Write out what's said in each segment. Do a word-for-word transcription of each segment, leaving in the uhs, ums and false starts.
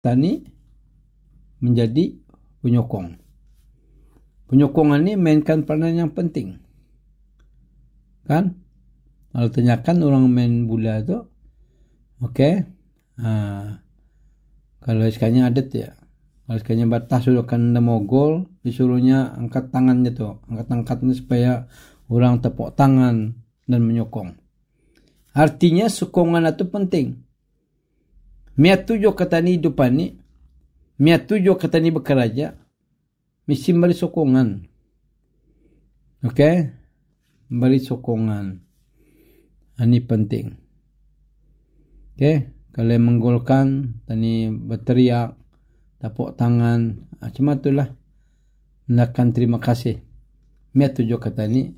tani menjadi penyokong. Penyokongan ini mainkan peranan yang penting. Kan? Kalau tanyakan orang main bola tu, okey. Ha, kalau sekanya adat ya. Kalau sekanya batas sudah kan mau gol, disuruhnya angkat tangannya tu. Angkat-angkatnya supaya orang tepuk tangan dan menyokong. Artinya sokongan itu penting. Mia tujuh kata ni hidupan ni, mia tujuh kata ni bekerja, mesti beri sokongan. Okey? Beri sokongan. Ini penting. Okey? Kalau yang menggolkan, tani berteriak, tepuk tangan, macam itulah. Menakan terima kasih. Mia tujuh kata ni,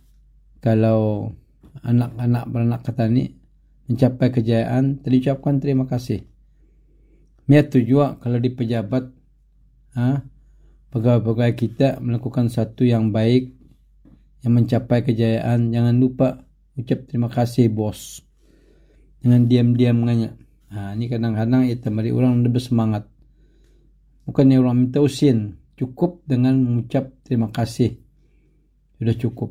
kalau anak-anak beranak kata ni mencapai kejayaan, terucapkan terima kasih. Mia tujuh kalau di pejabat, ha, pegawai-pegawai kita melakukan satu yang baik, yang mencapai kejayaan, jangan lupa ucap terima kasih bos. Jangan diam-diam nganya. Ha, ini kadang-kadang itu mari orang lebih semangat. Bukannya orang minta usin, cukup dengan mengucap terima kasih. Sudah cukup.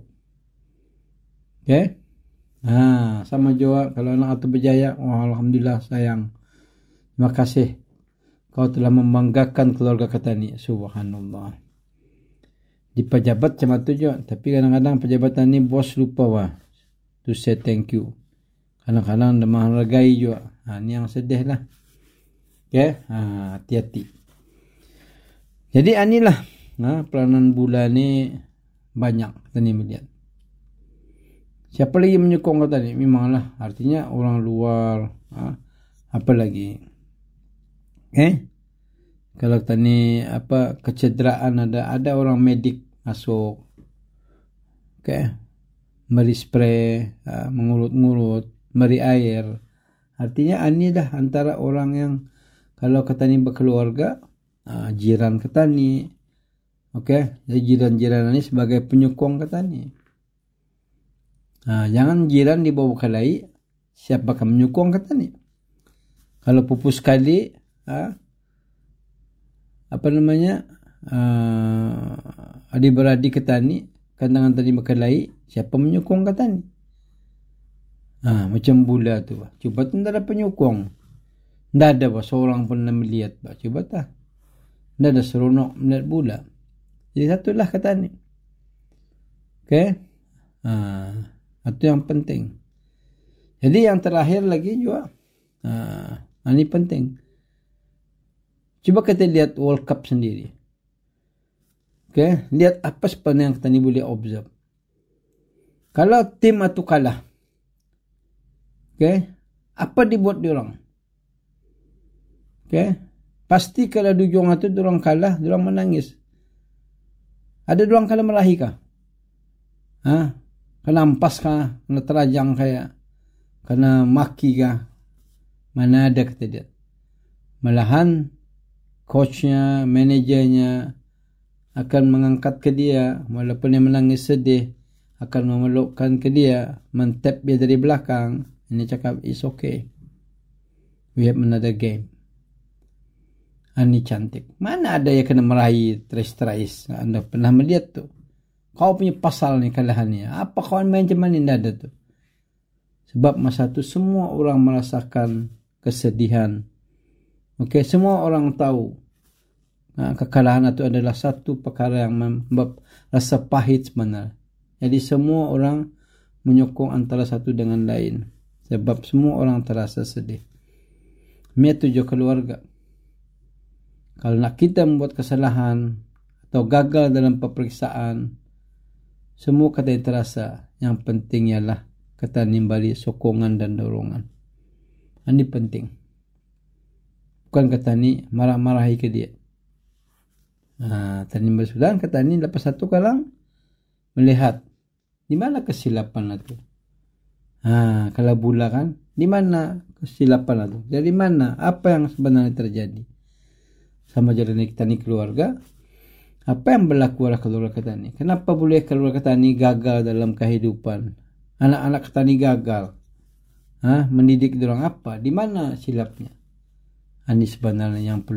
Okey? Ha, sama juga kalau anak itu berjaya, oh alhamdulillah sayang. Terima kasih. Kau telah membanggakan keluarga kata ni. Subhanallah. Di pejabat macam tu juga. Tapi kadang-kadang pejabatan ni bos lupa wah to say thank you. Kadang-kadang dia menghargai juga. Ha, ni yang sedih lah. Okay? Ha, hati-hati. Jadi inilah ha, peranan bola ni banyak kita ni melihat. Siapa lagi menyokong kata ni? Memanglah. Artinya orang luar. Ha, apa lagi? Eh? Kalau tani apa kecederaan ada ada orang medik masuk. Okey. Beri spray, uh, mengurut-ngurut, beri air. Artinya ini dah antara orang yang kalau katani berkeluarga, uh, jiran katani. Okey, jadi jiran-jiran ini sebagai penyokong katani. Uh, jangan jiran dibawa kalai, siapa akan menyokong katani. Kalau pupus sekali, uh, apa namanya uh, adik-beradik ketani kandangan tadi makalai siapa menyokong katani ha, macam bola tu bah. Cuba tu tak ada penyokong, tak ada bah, seorang pun nak melihat bah. Cuba tak tak ada seronok melihat bola. Jadi satulah katani. Okey, ha, itu yang penting. Jadi yang terakhir lagi juga ha, ini penting. Cuba kita lihat World Cup sendiri. Okay? Lihat apa sebenarnya yang kita ni boleh observe. Kalau tim itu kalah. Okay? Apa dibuat diorang? Okay? Pasti kalau dujung itu diorang kalah, diorang menangis. Ada diorang kalah merahi kah? Ha? Kena ampas kah? Kena terajang kaya? Kena maki kah? Mana ada kita lihat. Malahan coachnya, manajernya akan mengangkat ke dia walaupun dia menangis sedih, akan memelukkan ke dia, mentap dia dari belakang. Ini cakap it's okay, we have another game. Ini cantik. Mana ada yang kena meraih teris-teris? Anda pernah melihat tu? Kau punya pasal ni kalahannya. Apa kawan main macam mana? Tidak ada tu. Sebab masa tu semua orang merasakan kesedihan. Okey, semua orang tahu ha, kekalahan itu adalah satu perkara yang membuat rasa pahit sebenarnya. Jadi semua orang menyokong antara satu dengan lain. Sebab semua orang terasa sedih. Mia tujuh keluarga. Kalau nak kita membuat kesalahan atau gagal dalam peperiksaan, semua kata yang terasa. Yang penting ialah kata nimbali sokongan dan dorongan. Ini penting. Bukan kata ni marah-marahi ke dia. Ha, tani bersudan kata ni lepas satu kalang melihat di mana kesilapan itu. Ha, kalau bola kan, di mana kesilapan itu? Dari mana? Apa yang sebenarnya terjadi? Sama jadi kita ni keluarga. Apa yang berlaku oleh keluarga kita ni? Kenapa boleh keluarga kita ni gagal dalam kehidupan? Anak-anak kita ni gagal. Ha, mendidik diorang apa? Di mana silapnya? Ani sebenarnya yang perlu